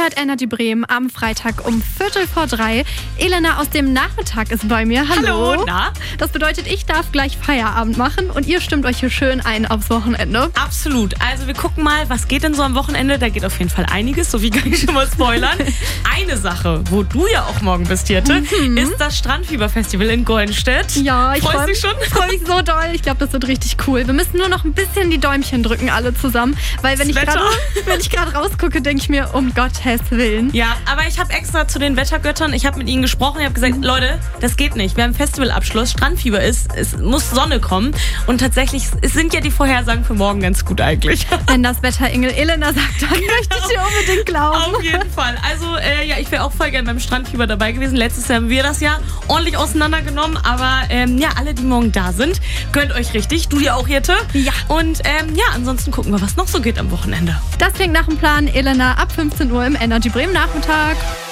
hört Energy Bremen am Freitag um 2:45. Elena aus dem Nachmittag ist bei mir. Hallo. Na? Das bedeutet, ich darf gleich Feierabend machen und ihr stimmt euch hier schön ein aufs Wochenende. Absolut. Also wir gucken mal, was geht denn so am Wochenende. Da geht auf jeden Fall einiges, so wie kann ich schon mal spoilern. Eine Sache, wo du ja auch morgen bist, Hirte, ist das Strandfieberfestival in Goldenstedt. Ja, ich freue mich schon. Ich freue mich so doll. Ich glaube, das wird richtig cool. Wir müssen nur noch ein bisschen die Däumchen drücken, alle zusammen. Weil wenn ich gerade rausgucke, denke ich mir, um Gottes Willen. Ja, aber ich habe extra zu den Wettergöttern, ich habe mit ihnen gesprochen, ich habe gesagt, Leute, das geht nicht. Wir haben Festivalabschluss, Strandfieber ist, es muss Sonne kommen. Und tatsächlich, es sind ja die Vorhersagen für morgen ganz gut eigentlich. Wenn das Wetterengel Elena sagt, dann möchte ich dir unbedingt glauben. Auf jeden Fall. Also, ja, ich wäre auch voll gerne beim Strandfieber dabei gewesen. Letztes Jahr haben wir das ja ordentlich auseinandergenommen. Aber ja, alle, die morgen da sind, gönnt euch richtig. Du ja auch, Hirte. Ja. Und ja, ansonsten gucken wir, was noch so geht am Wochenende. Das klingt nach dem Plan. Elena ab 15 Uhr im Energy Bremen Nachmittag.